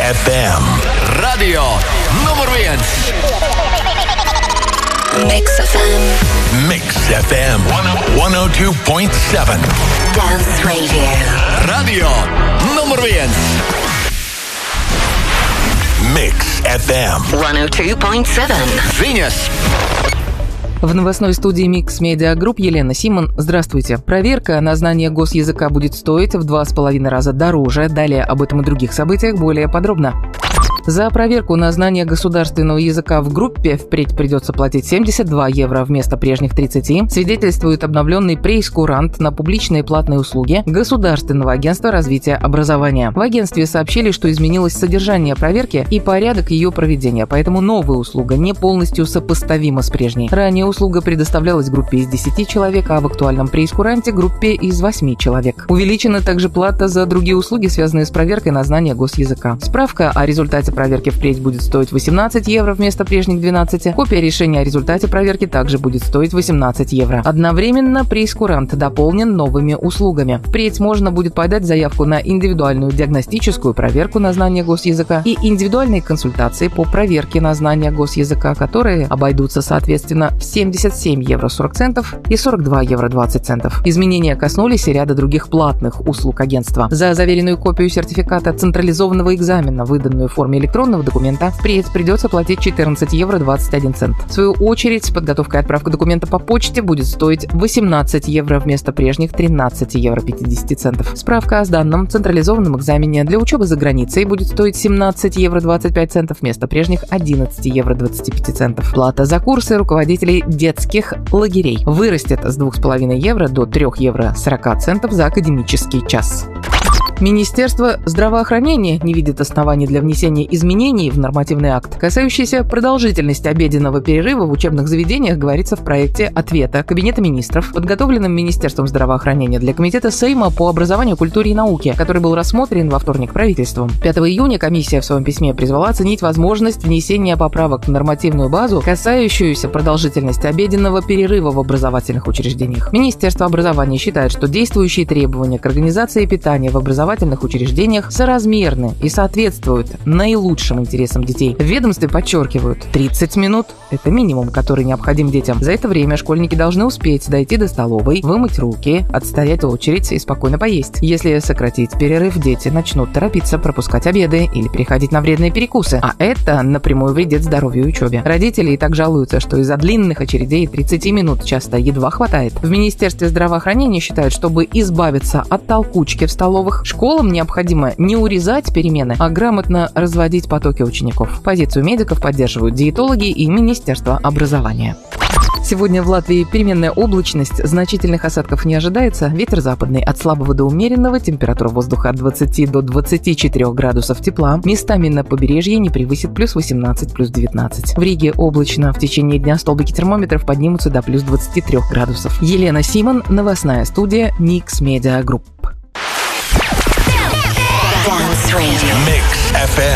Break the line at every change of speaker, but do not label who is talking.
FM. Radio numur 1.
Mix FM.
Mix FM 102.7.
Dance Radio.
Radio numur 1. Mix FM
102.7.
Viņas.
В новостной студии Mix Media Group Елена Симон. Здравствуйте. Проверка на знание госязыка будет стоить в 2,5 раза дороже. Далее об этом и других событиях более подробно. За проверку на знание государственного языка в группе впредь придется платить 72 евро вместо прежних 30, свидетельствует обновленный прейскурант на публичные платные услуги Государственного агентства развития образования. В агентстве сообщили, что изменилось содержание проверки и порядок ее проведения, поэтому новая услуга не полностью сопоставима с прежней. Ранее услуга предоставлялась группе из 10 человек, а в актуальном прейскуранте группе из 8 человек. Увеличена также плата за другие услуги, связанные с проверкой на знание госязыка. Справка о результате проверки впредь будет стоить 18 евро вместо прежних 12. Копия решения о результате проверки также будет стоить 18 евро. Одновременно прейскурант дополнен новыми услугами. Впредь можно будет подать заявку на индивидуальную диагностическую проверку на знание госязыка и индивидуальные консультации по проверке на знание госязыка, которые обойдутся соответственно в 77 евро 40 центов и 42 евро 20 центов. Изменения коснулись и ряда других платных услуг агентства. За заверенную копию сертификата централизованного экзамена, выданную в форме электронного документа, впредь придется платить 14 евро 21 цент. В свою очередь, подготовка и отправка документа по почте будет стоить 18 евро вместо прежних 13 евро 50 центов. Справка о сданном централизованном экзамене для учебы за границей будет стоить 17 евро 25 центов вместо прежних 11 евро 25 центов. Плата за курсы руководителей детских лагерей вырастет с 2,5 евро до 3 евро 40 центов за академический час. Министерство здравоохранения не видит оснований для внесения изменений в нормативный акт, касающийся продолжительности обеденного перерыва в учебных заведениях, говорится в проекте ответа Кабинета министров, подготовленном Министерством здравоохранения для Комитета Сейма по образованию, культуре и науке, который был рассмотрен во вторник правительством. 5 июня комиссия в своем письме призвала оценить возможность внесения поправок в нормативную базу, касающуюся продолжительности обеденного перерыва в образовательных учреждениях. Министерство образования считает, что действующие требования к организации питания в образовательных учреждениях соразмерны и соответствуют наилучшим интересам детей. В ведомстве подчеркивают, 30 минут – это минимум, который необходим детям. За это время школьники должны успеть дойти до столовой, вымыть руки, отстоять очередь и спокойно поесть. Если сократить перерыв, дети начнут торопиться пропускать обеды или переходить на вредные перекусы, а это напрямую вредит здоровью и учебе. Родители и так жалуются, что из-за длинных очередей 30 минут часто едва хватает. В Министерстве здравоохранения считают, чтобы избавиться от толкучки в столовых, школам необходимо не урезать перемены, а грамотно разводить потоки учеников. Позицию медиков поддерживают диетологи и Министерство образования. Сегодня в Латвии переменная облачность, значительных осадков не ожидается, ветер западный от слабого до умеренного, температура воздуха от 20 до 24 градусов тепла, местами на побережье не превысит плюс 18, плюс 19. В Риге облачно, в течение дня столбики термометров поднимутся до плюс 23 градусов. Елена Симон, новостная студия Mix Media Group.
Dance Radio.
Mix